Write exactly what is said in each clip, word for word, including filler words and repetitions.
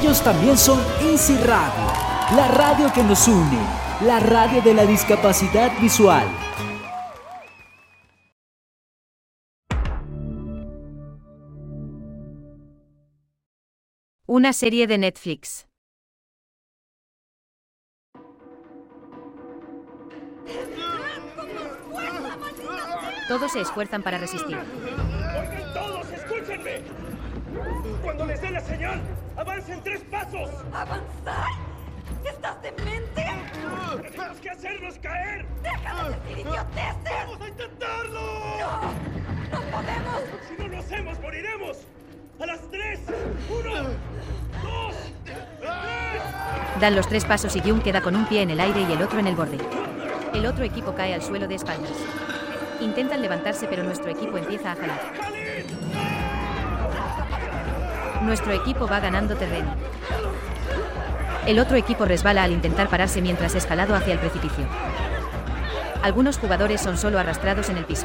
Ellos también son Easy Radio, la radio que nos une, la radio de la discapacidad visual. Una serie de Netflix. Todos se esfuerzan para resistir. ¡Oigan todos, escúchenme! Cuando les dé la señal, avancen tres pasos. ¿Avanzar? ¿Estás demente? ¡Tenemos que hacernos caer! ¡Deja de decir idioteces! ¡Vamos a intentarlo! ¡No! ¡No podemos! Si no lo hacemos, moriremos. ¡A las tres! ¡Uno! ¡Dos! ¡Tres! Dan los tres pasos y Jung queda con un pie en el aire y el otro en el borde. El otro equipo cae al suelo de espaldas. Intentan levantarse, pero nuestro equipo empieza a jalar. Nuestro equipo va ganando terreno. El otro equipo resbala al intentar pararse mientras es jalado hacia el precipicio. Algunos jugadores son solo arrastrados en el piso.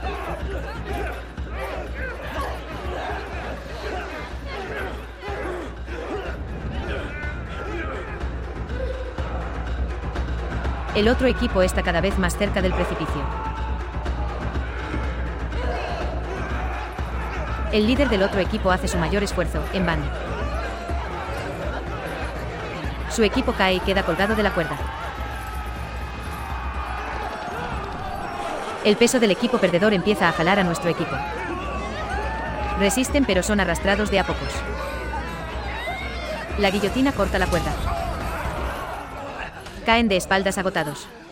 El otro equipo está cada vez más cerca del precipicio. El líder del otro equipo hace su mayor esfuerzo, en vano. Su equipo cae y queda colgado de la cuerda. El peso del equipo perdedor empieza a jalar a nuestro equipo. Resisten, pero son arrastrados de a pocos. La guillotina corta la cuerda. Caen de espaldas agotados.